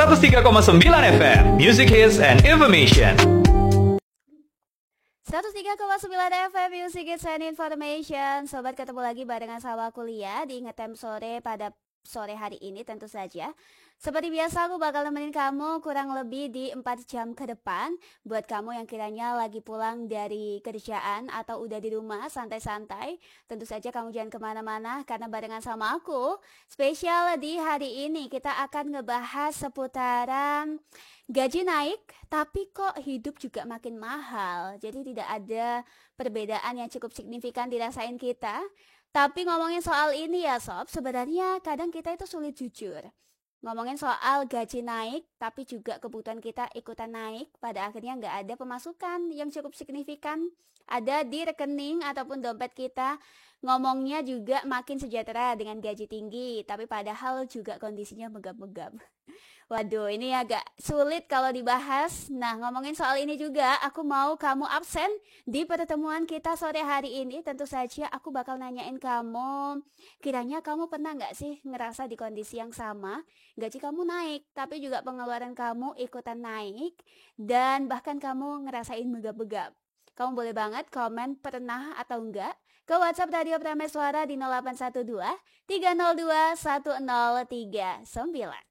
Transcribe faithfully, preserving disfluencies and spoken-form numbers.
seratus tiga koma sembilan F M, Music Hits and Information. seratus tiga koma sembilan F M Music Hits and Information. Sobat, ketemu lagi barengan sama kuliah di Ngetem Sore pada sore hari ini tentu saja. Seperti biasa aku bakal nemenin kamu kurang lebih di empat jam ke depan. Buat kamu yang kiranya lagi pulang dari kerjaan atau udah di rumah santai-santai, tentu saja kamu jangan kemana-mana karena barengan sama aku. Spesial di hari ini kita akan ngebahas seputaran gaji naik tapi kok hidup juga makin mahal. Jadi tidak ada perbedaan yang cukup signifikan dirasain kita. Tapi ngomongin soal ini ya sob, sebenarnya kadang kita itu sulit jujur. Ngomongin soal gaji naik, tapi juga kebutuhan kita ikutan naik, pada akhirnya nggak ada pemasukan yang cukup signifikan ada di rekening ataupun dompet kita. Ngomongnya juga makin sejahtera dengan gaji tinggi, tapi padahal juga kondisinya megap-megap. Waduh, ini agak sulit kalau dibahas. Nah, ngomongin soal ini juga, aku mau kamu absen di pertemuan kita sore hari ini. Tentu saja aku bakal nanyain kamu, kiranya kamu pernah nggak sih ngerasa di kondisi yang sama? Gaji kamu naik, tapi juga pengeluaran kamu ikutan naik, dan bahkan kamu ngerasain megap-megap. Kamu boleh banget komen pernah atau enggak ke WhatsApp Radio Prameswara di nol delapan satu dua tiga nol dua satu nol tiga sembilan.